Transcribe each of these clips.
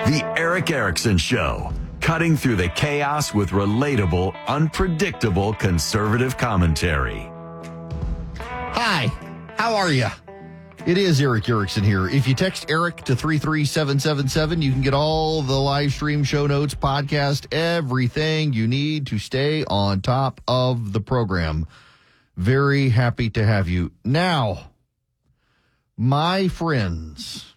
The Eric Erickson Show, cutting through the chaos with relatable, unpredictable conservative commentary. Hi, how are you? It is Eric Erickson here. If you text Eric to 33777, you can get all the live stream, show notes, podcast, everything you need to stay on top of the program. Very happy to have you. Now, my friends,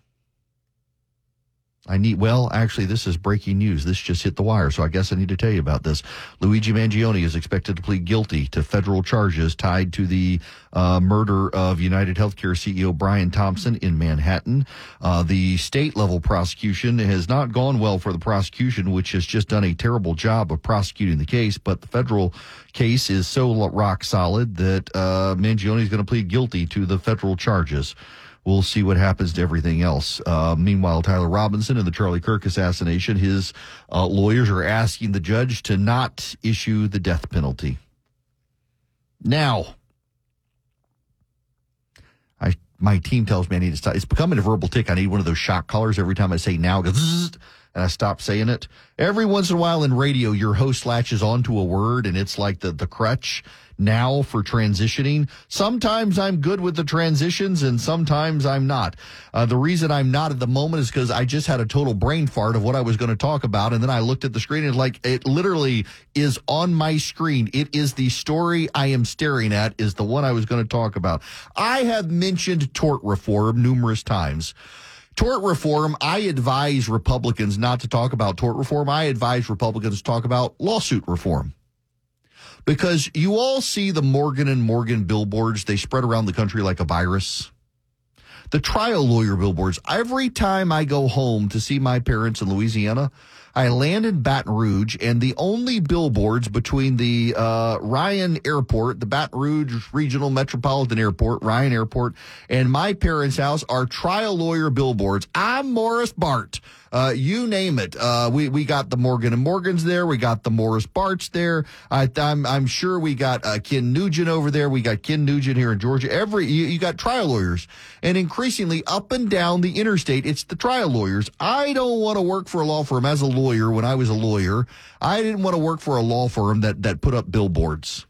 actually, this is breaking news. This just hit the wire, so I guess I need to tell you about this. Luigi Mangione is expected to plead guilty to federal charges tied to the murder of United Healthcare CEO Brian Thompson in Manhattan. The state-level prosecution has not gone well for the prosecution, which has just done a terrible job of prosecuting the case, but the federal case is so rock solid that Mangione is going to plead guilty to the federal charges. We'll see what happens to everything else. Meanwhile, Tyler Robinson and the Charlie Kirk assassination, his lawyers are asking the judge to not issue the death penalty. Now, my team tells me I need to stop. It's becoming a verbal tick. I need one of those shock collars every time I say now. It goes zzz, and I stop saying it. Every once in a while in radio, your host latches onto a word, and it's like the crutch now for transitioning. Sometimes I'm good with the transitions, and sometimes I'm not. The reason I'm not at the moment is because I just had a total brain fart of what I was going to talk about, and then I looked at the screen, and it literally is on my screen. It is the story I am staring at is the one I was going to talk about. I have mentioned tort reform numerous times. Tort reform, I advise Republicans not to talk about tort reform. I advise Republicans to talk about lawsuit reform. Because you all see the Morgan & Morgan billboards. They spread around the country like a virus. The trial lawyer billboards. Every time I go home to see my parents in Louisiana, I land in Baton Rouge, and the only billboards between the Ryan Airport, the Baton Rouge Regional Metropolitan Airport, Ryan Airport, and my parents' house are trial lawyer billboards. I'm Morris Bart. You name it. We got the Morgan & Morgans there. We got the Morris Barts there. I'm sure we got Ken Nugent over there. We got Ken Nugent here in Georgia. You got trial lawyers. And increasingly up and down the interstate, it's the trial lawyers. I don't want to work for a law firm as a lawyer. When I was a lawyer, I didn't want to work for a law firm that put up billboards.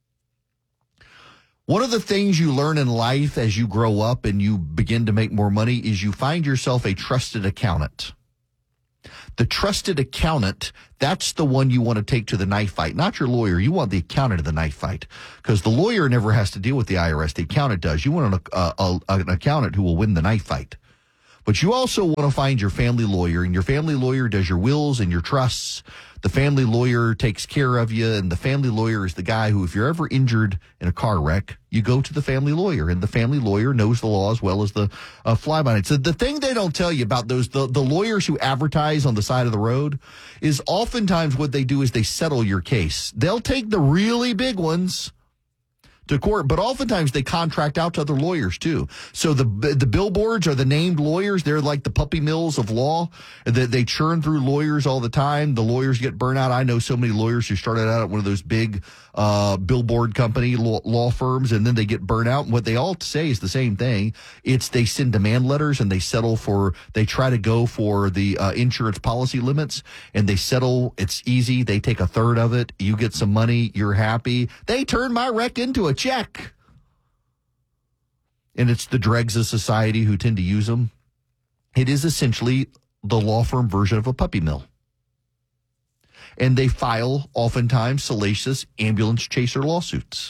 One of the things you learn in life as you grow up and you begin to make more money is you find yourself a trusted accountant. The trusted accountant, that's the one you want to take to the knife fight, not your lawyer. You want the accountant to the knife fight because the lawyer never has to deal with the IRS. The accountant does. You want an accountant who will win the knife fight. But you also want to find your family lawyer, and your family lawyer does your wills and your trusts. The family lawyer takes care of you, and the family lawyer is the guy who, if you're ever injured in a car wreck, you go to the family lawyer, and the family lawyer knows the law as well as the fly-by-night. So the thing they don't tell you about the lawyers who advertise on the side of the road is oftentimes what they do is they settle your case. They'll take the really big ones to court, but oftentimes they contract out to other lawyers too. So the billboards are the named lawyers. They're like the puppy mills of law. They churn through lawyers all the time. The lawyers get burnt out. I know so many lawyers who started out at one of those big billboard company law firms, and then they get burnt out. And what they all say is the same thing. It's they send demand letters and they try to go for the insurance policy limits, and they settle. It's easy. They take a third of it. You get some money. You're happy. They turn my wreck into a check. And it's the dregs of society who tend to use them. It is essentially the law firm version of a puppy mill. And they file oftentimes salacious ambulance chaser lawsuits.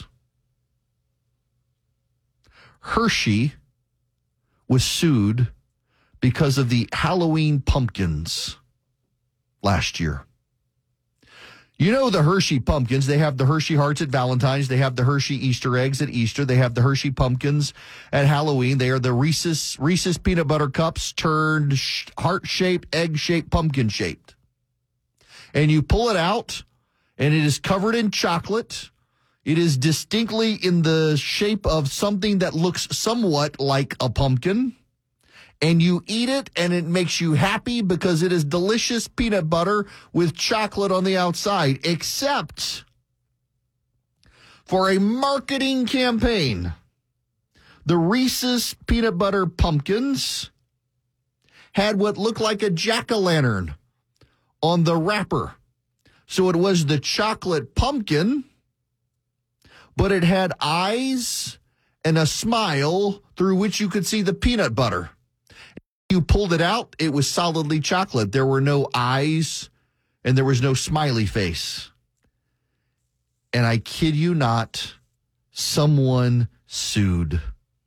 Hershey was sued because of the Halloween pumpkins last year. You know the Hershey pumpkins, they have the Hershey hearts at Valentine's. They have the Hershey Easter eggs at Easter. They have the Hershey pumpkins at Halloween. They are the Reese's peanut butter cups turned heart-shaped, egg-shaped, pumpkin-shaped. And you pull it out, and it is covered in chocolate. It is distinctly in the shape of something that looks somewhat like a pumpkin. And you eat it, and it makes you happy because it is delicious peanut butter with chocolate on the outside, except for a marketing campaign. The Reese's peanut butter pumpkins had what looked like a jack-o'-lantern on the wrapper. So it was the chocolate pumpkin, but it had eyes and a smile through which you could see the peanut butter. You pulled it out, it was solidly chocolate. There were no eyes and there was no smiley face. And I kid you not, someone sued.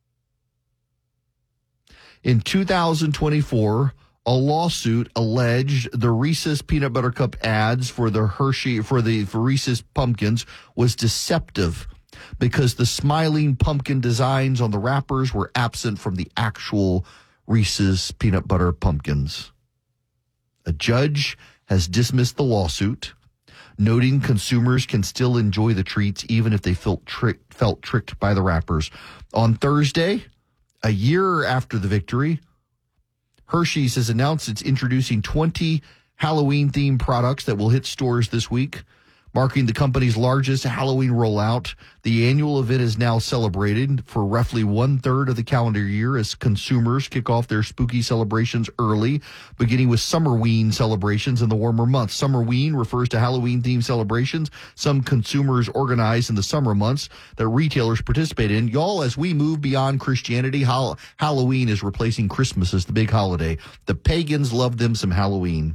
In 2024, a lawsuit alleged the Reese's Peanut Butter Cup ads for the for Reese's pumpkins was deceptive because the smiling pumpkin designs on the wrappers were absent from the actual Reese's Peanut Butter pumpkins. A judge has dismissed the lawsuit, noting consumers can still enjoy the treats even if they felt tricked by the wrappers. On Thursday, a year after the victory, Hershey's has announced it's introducing 20 Halloween-themed products that will hit stores this week, marking the company's largest Halloween rollout. The annual event is now celebrated for roughly one-third of the calendar year as consumers kick off their spooky celebrations early, beginning with Summerween celebrations in the warmer months. Summerween refers to Halloween-themed celebrations some consumers organize in the summer months that retailers participate in. Y'all, as we move beyond Christianity, Halloween is replacing Christmas as the big holiday. The pagans love them some Halloween.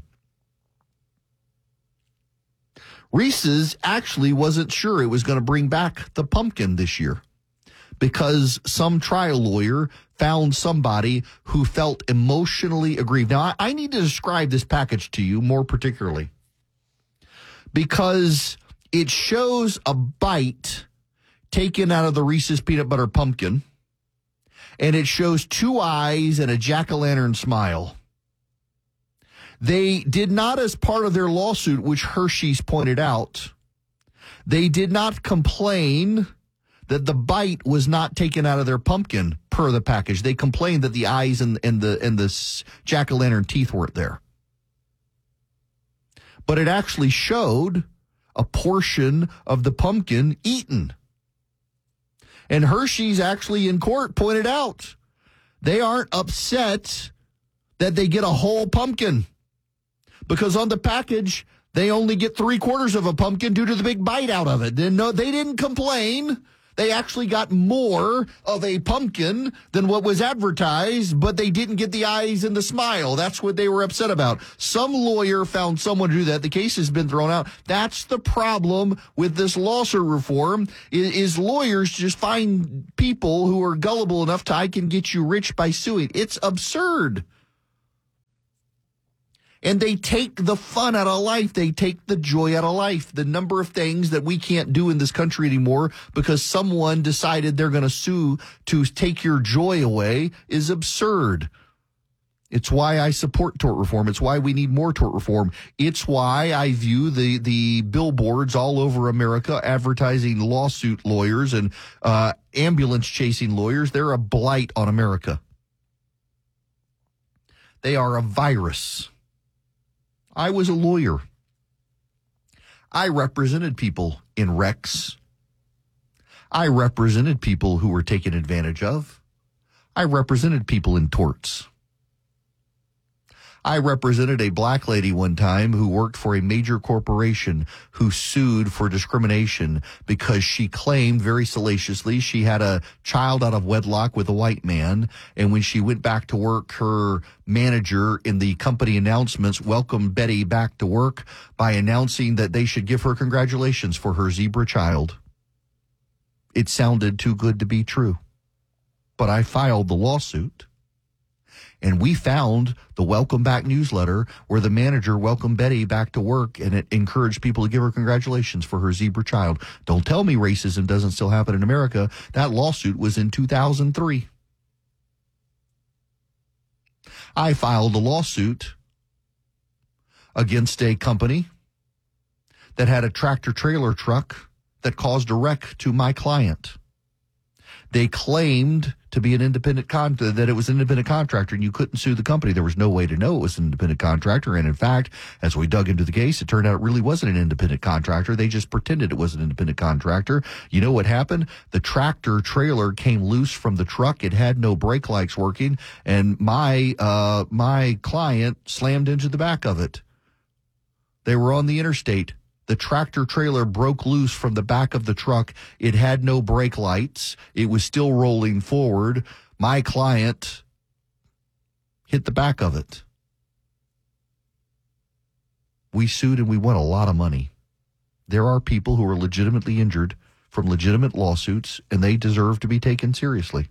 Reese's actually wasn't sure it was going to bring back the pumpkin this year because some trial lawyer found somebody who felt emotionally aggrieved. Now, I need to describe this package to you more particularly because it shows a bite taken out of the Reese's Peanut Butter Pumpkin, and it shows two eyes and a jack-o'-lantern smile. They did not, as part of their lawsuit, which Hershey's pointed out, they did not complain that the bite was not taken out of their pumpkin per the package. They complained that the eyes and the jack-o'-lantern teeth weren't there. But it actually showed a portion of the pumpkin eaten. And Hershey's actually in court pointed out they aren't upset that they get a whole pumpkin, because on the package, they only get 3/4 of a pumpkin due to the big bite out of it. No, they didn't complain. They actually got more of a pumpkin than what was advertised, but they didn't get the eyes and the smile. That's what they were upset about. Some lawyer found someone to do that. The case has been thrown out. That's the problem with this lawsuit reform, is lawyers just find people who are gullible enough to, I can get you rich by suing. It's absurd. And they take the fun out of life. They take the joy out of life. The number of things that we can't do in this country anymore because someone decided they're going to sue to take your joy away is absurd. It's why I support tort reform. It's why we need more tort reform. It's why I view the billboards all over America advertising lawsuit lawyers and ambulance chasing lawyers. They're a blight on America. They are a virus. I was a lawyer. I represented people in wrecks. I represented people who were taken advantage of. I represented people in torts. I represented a black lady one time who worked for a major corporation who sued for discrimination because she claimed very salaciously she had a child out of wedlock with a white man. And when she went back to work, her manager in the company announcements welcomed Betty back to work by announcing that they should give her congratulations for her zebra child. It sounded too good to be true. But I filed the lawsuit. And we found the Welcome Back newsletter where the manager welcomed Betty back to work, and it encouraged people to give her congratulations for her zebra child. Don't tell me racism doesn't still happen in America. That lawsuit was in 2003. I filed a lawsuit against a company that had a tractor-trailer truck that caused a wreck to my client. They claimed to be an independent that it was an independent contractor, and you couldn't sue the company. There was no way to know it was an independent contractor. And in fact, as we dug into the case, it turned out it really wasn't an independent contractor. They just pretended it was an independent contractor. You know what happened? The tractor trailer came loose from the truck. It had no brake lights working, and my client slammed into the back of it. They were on the interstate. The tractor trailer broke loose from the back of the truck. It had no brake lights. It was still rolling forward. My client hit the back of it. We sued and we won a lot of money. There are people who are legitimately injured from legitimate lawsuits, and they deserve to be taken seriously.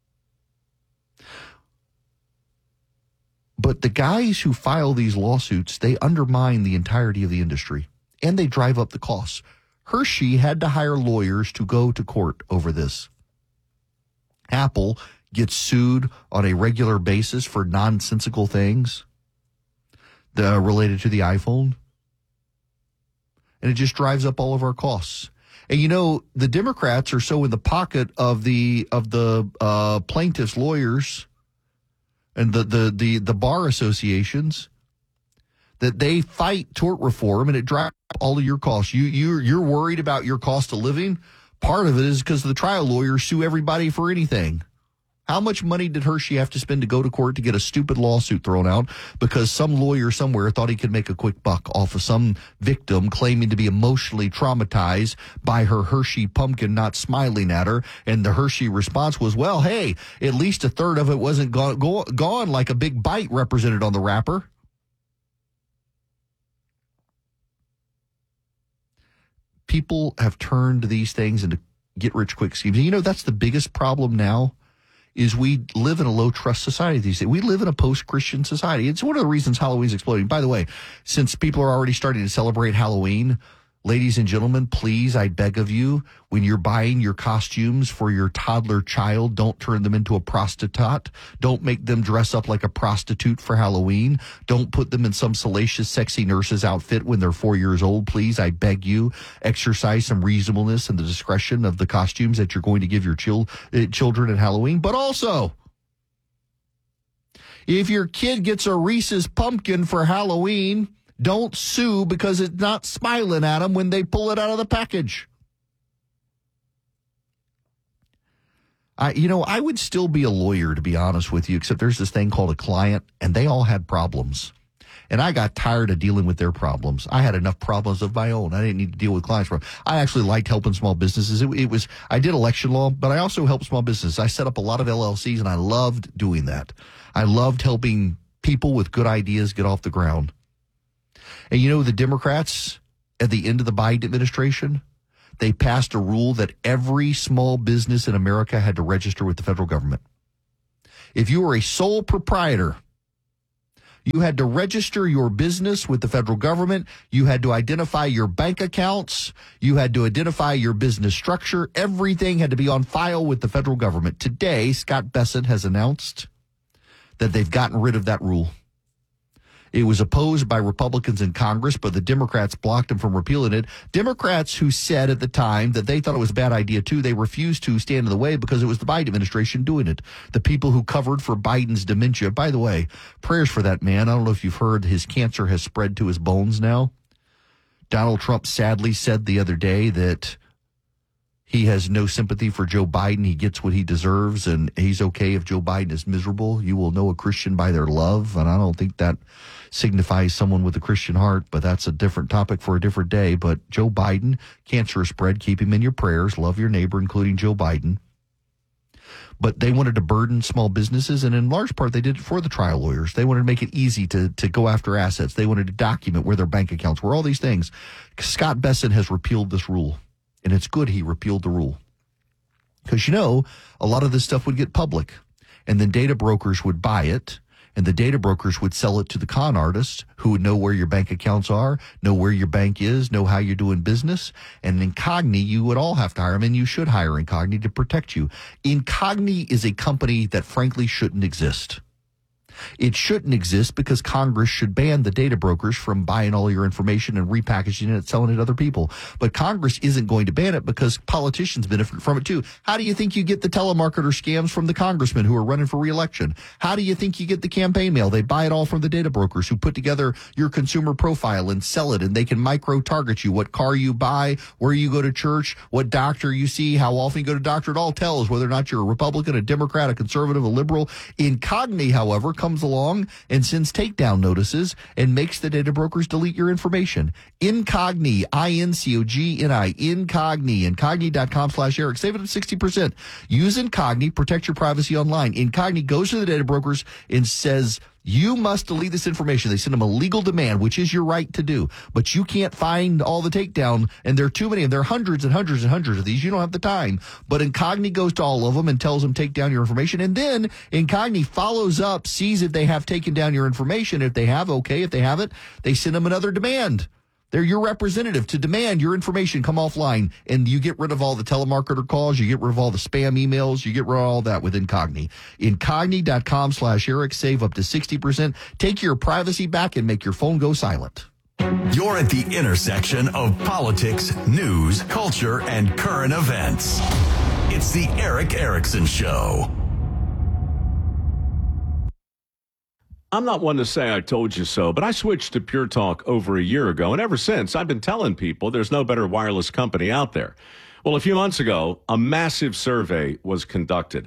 But the guys who file these lawsuits, they undermine the entirety of the industry. And they drive up the costs. Hershey had to hire lawyers to go to court over this. Apple gets sued on a regular basis for nonsensical things related to the iPhone. And it just drives up all of our costs. And you know, the Democrats are so in the pocket of the plaintiffs' lawyers and the bar associations that they fight tort reform, and it drives up all of your costs. You're worried about your cost of living. Part of it is because the trial lawyers sue everybody for anything. How much money did Hershey have to spend to go to court to get a stupid lawsuit thrown out because some lawyer somewhere thought he could make a quick buck off of some victim claiming to be emotionally traumatized by her Hershey pumpkin not smiling at her? And the Hershey response was, well, hey, at least a third of it wasn't gone like a big bite represented on the wrapper. People have turned these things into get-rich-quick schemes. And, you know, that's the biggest problem now is we live in a low-trust society these days. We live in a post-Christian society. It's one of the reasons Halloween's exploding. By the way, since people are already starting to celebrate Halloween, ladies and gentlemen, please, I beg of you, when you're buying your costumes for your toddler child, don't turn them into a prostitute. Don't make them dress up like a prostitute for Halloween. Don't put them in some salacious, sexy nurse's outfit when they're 4 years old. Please, I beg you, exercise some reasonableness and the discretion of the costumes that you're going to give your children at Halloween. But also, if your kid gets a Reese's pumpkin for Halloween, don't sue because it's not smiling at them when they pull it out of the package. I would still be a lawyer, to be honest with you, except there's this thing called a client, and they all had problems. And I got tired of dealing with their problems. I had enough problems of my own. I didn't need to deal with clients' problems. I actually liked helping small businesses. I did election law, but I also helped small businesses. I set up a lot of LLCs, and I loved doing that. I loved helping people with good ideas get off the ground. And you know, the Democrats at the end of the Biden administration, they passed a rule that every small business in America had to register with the federal government. If you were a sole proprietor, you had to register your business with the federal government. You had to identify your bank accounts. You had to identify your business structure. Everything had to be on file with the federal government. Today, Scott Bessent has announced that they've gotten rid of that rule. It was opposed by Republicans in Congress, but the Democrats blocked them from repealing it. Democrats who said at the time that they thought it was a bad idea, too, they refused to stand in the way because it was the Biden administration doing it. The people who covered for Biden's dementia. By the way, prayers for that man. I don't know if you've heard his cancer has spread to his bones now. Donald Trump sadly said the other day that he has no sympathy for Joe Biden. He gets what he deserves, and he's okay if Joe Biden is miserable. You will know a Christian by their love, and I don't think that signifies someone with a Christian heart, but that's a different topic for a different day. But Joe Biden, cancer spread, keep him in your prayers. Love your neighbor, including Joe Biden. But they wanted to burden small businesses, and in large part, they did it for the trial lawyers. They wanted to make it easy to go after assets. They wanted to document where their bank accounts were, all these things. Scott Bessent has repealed this rule, and it's good he repealed the rule. Because, you know, a lot of this stuff would get public, and then data brokers would buy it, and the data brokers would sell it to the con artists who would know where your bank accounts are, know where your bank is, know how you're doing business. And Incogni, you would all have to hire them, and you should hire Incogni to protect you. Incogni is a company that frankly shouldn't exist. It shouldn't exist because Congress should ban the data brokers from buying all your information and repackaging it and selling it to other people. But Congress isn't going to ban it because politicians benefit from it too. How do you think you get the telemarketer scams from the congressmen who are running for re-election? How do you think you get the campaign mail? They buy it all from the data brokers who put together your consumer profile and sell it, and they can micro-target you, what car you buy, where you go to church, what doctor you see, how often you go to doctor. It all tells whether or not you're a Republican, a Democrat, a conservative, a liberal. Incogni, however, comes along and sends takedown notices and makes the data brokers delete your information. Incogni, I-N-C-O-G-N-I, Incogni, Incogni.com/Eric. Save it at 60%. Use Incogni, protect your privacy online. Incogni goes to the data brokers and says, you must delete this information. They send them a legal demand, which is your right to do. But you can't find all the takedown, and there are too many, and there are hundreds and hundreds and hundreds of these. You don't have the time. But Incogni goes to all of them and tells them take down your information. And then Incogni follows up, sees if they have taken down your information. If they have, okay. If they haven't, they send them another demand. They're your representative to demand your information come offline, and you get rid of all the telemarketer calls. You get rid of all the spam emails. You get rid of all that with Incogni. Incogni.com/Eric. Save up to 60%. Take your privacy back and make your phone go silent. You're at the intersection of politics, news, culture, and current events. It's the Erick Erickson Show. I'm not one to say I told you so, but I switched to Pure Talk over a year ago, and ever since, I've been telling people there's no better wireless company out there. Well, a few months ago, a massive survey was conducted.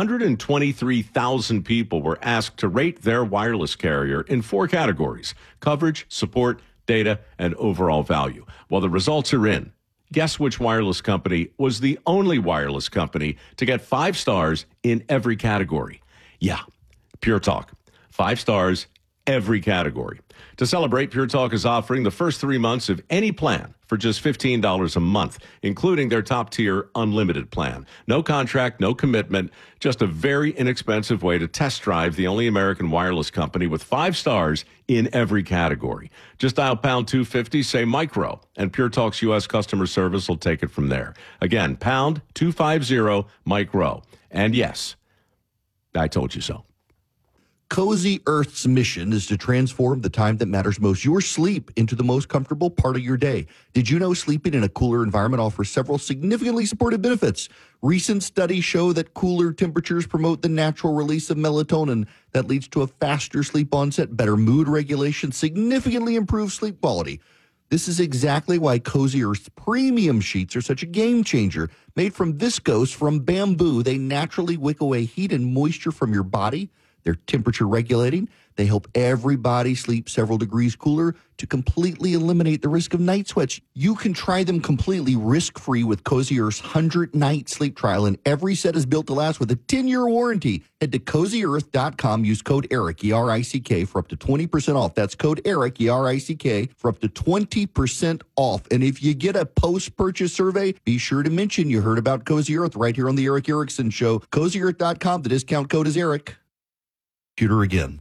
123,000 people were asked to rate their wireless carrier in 4 categories: coverage, support, data, and overall value. Well, the results are in. Guess which wireless company was the only wireless company to get 5 stars in every category? Yeah, Pure Talk. 5 stars, every category. To celebrate, Pure Talk is offering the first 3 months of any plan for just $15 a month, including their top-tier unlimited plan. No contract, no commitment, just a very inexpensive way to test drive the only American wireless company with 5 stars in every category. Just dial pound 250, say micro, and Pure Talk's U.S. customer service will take it from there. Again, pound 250, micro. And yes, I told you so. Cozy Earth's mission is to transform the time that matters most, your sleep, into the most comfortable part of your day. Did you know sleeping in a cooler environment offers several significantly supported benefits? Recent studies show that cooler temperatures promote the natural release of melatonin that leads to a faster sleep onset, better mood regulation, significantly improved sleep quality. This is exactly why Cozy Earth's premium sheets are such a game changer. Made from viscose from bamboo, they naturally wick away heat and moisture from your body. They're temperature regulating. They help everybody sleep several degrees cooler to completely eliminate the risk of night sweats. You can try them completely risk-free with Cozy Earth's 100-night sleep trial, and every set is built to last with a 10-year warranty. Head to CozyEarth.com. Use code ERIC, E-R-I-C-K, for up to 20% off. That's code ERIC, E-R-I-C-K, for up to 20% off. And if you get a post-purchase survey, be sure to mention you heard about Cozy Earth right here on the Erick Erickson Show. CozyEarth.com. The discount code is ERIC. Computer again.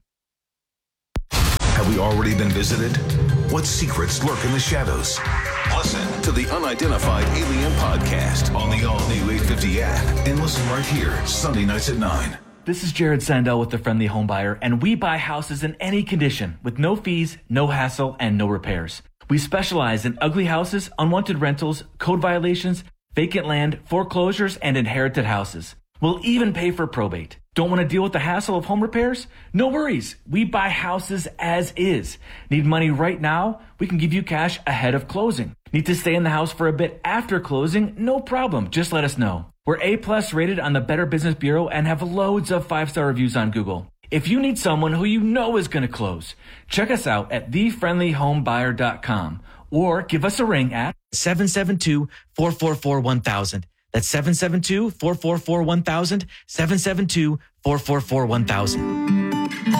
Have we already been visited? What secrets lurk in the shadows? Listen to the Unidentified Alien Podcast on the all-new 850 app and listen right here Sunday nights at 9. This is Jared Sandell with The Friendly Home Buyer, and we buy houses in any condition with no fees, no hassle, and no repairs. We specialize in ugly houses, unwanted rentals, code violations, vacant land, foreclosures, and inherited houses. We'll even pay for probate. Don't want to deal with the hassle of home repairs? No worries. We buy houses as is. Need money right now? We can give you cash ahead of closing. Need to stay in the house for a bit after closing? No problem. Just let us know. We're A+ rated on the Better Business Bureau and have loads of 5-star reviews on Google. If you need someone who you know is going to close, check us out at thefriendlyhomebuyer.com or give us a ring at 772-444-1000. That's 772-444-1000, 772-444-1000.